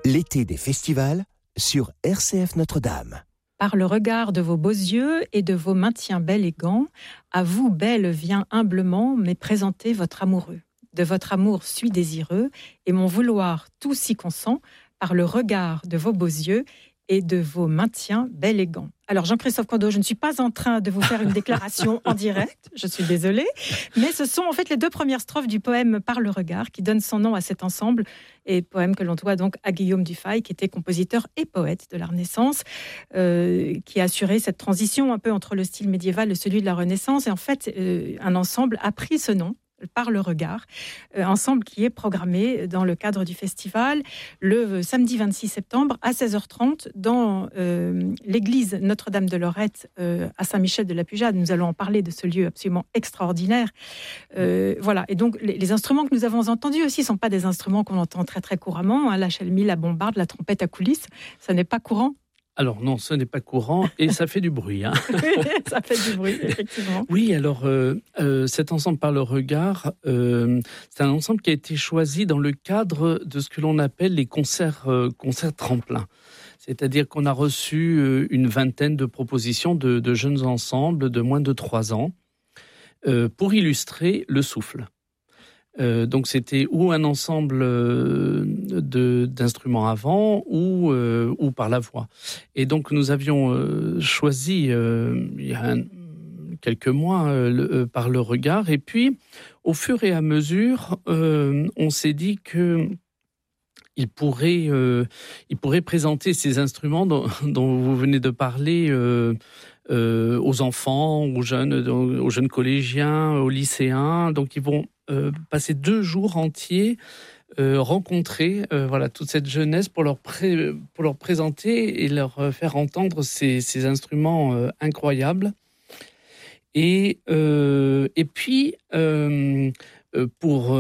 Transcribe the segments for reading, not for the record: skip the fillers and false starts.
L'été des festivals sur RCF Notre-Dame. Par le regard de vos beaux yeux et de vos maintiens bel et gants, à vous, belle, vient humblement mais présenter votre amoureux. De votre amour suis désireux, et mon vouloir tout s'y consent, par le regard de vos beaux yeux et de vos maintiens bel et gants. Alors Jean-Christophe Condo, je ne suis pas en train de vous faire une déclaration en direct, je suis désolée, mais ce sont en fait les deux premières strophes du poème Par le regard qui donnent son nom à cet ensemble, et poème que l'on doit donc à Guillaume Dufay, qui était compositeur et poète de la Renaissance, qui a assuré cette transition un peu entre le style médiéval et celui de la Renaissance, et en fait un ensemble a pris ce nom, Par le regard, ensemble qui est programmé dans le cadre du festival le samedi 26 septembre à 16h30 dans l'église Notre-Dame de Lorette à Saint-Michel-de-la-Pujade. Nous allons en parler de ce lieu absolument extraordinaire. Voilà, et donc les instruments que nous avons entendus aussi ne sont pas des instruments qu'on entend très très couramment, hein, la chalmi, la bombarde, la trompette à coulisses, ça n'est pas courant. Alors non, ce n'est pas courant et ça fait du bruit. Hein. Ça fait du bruit, effectivement. Oui, alors cet ensemble Par le regard, c'est un ensemble qui a été choisi dans le cadre de ce que l'on appelle les concerts tremplins. C'est-à-dire qu'on a reçu une vingtaine de propositions de jeunes ensembles de moins de 3 ans pour illustrer le souffle. Donc c'était ou un ensemble d'instruments à vent ou par la voix. Et donc nous avions choisi il y a quelques mois Par le regard. Et puis au fur et à mesure, on s'est dit que il pourrait présenter ces instruments dont vous venez de parler aux enfants, aux jeunes collégiens, aux lycéens. Donc ils vont passer 2 jours entiers rencontrer toute cette jeunesse pour leur présenter et leur faire entendre ces instruments incroyables. Et puis pour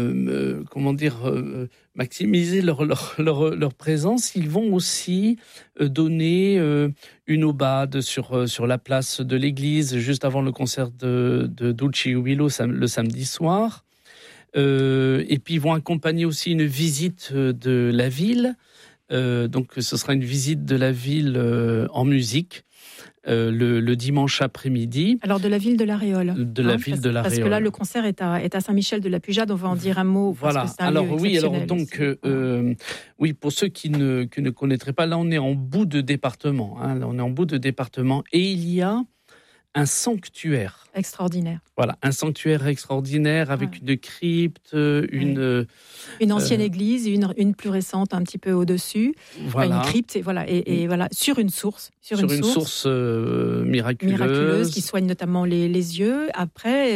maximiser leur présence, ils vont aussi donner une aubade sur la place de l'église juste avant le concert de Dulce Jubilo le samedi soir. Et puis ils vont accompagner aussi une visite de la ville. Donc ce sera une visite de la ville en musique. Le dimanche après-midi. Alors de la ville de l'Aréole. De la ville de l'Aréole. Parce que là, le concert est à Saint-Michel-de-la-Pujade. On va en dire un mot. Voilà. Parce que c'est un lieu exceptionnel oui, pour ceux qui ne connaîtraient pas, là on est en bout de département. Hein, là on est en bout de département et il y a un sanctuaire. Extraordinaire. Voilà, un sanctuaire extraordinaire avec une crypte, une ancienne église, une plus récente un petit peu au-dessus, une crypte, et voilà, sur une source. Sur une source miraculeuse qui soigne notamment les yeux. Après,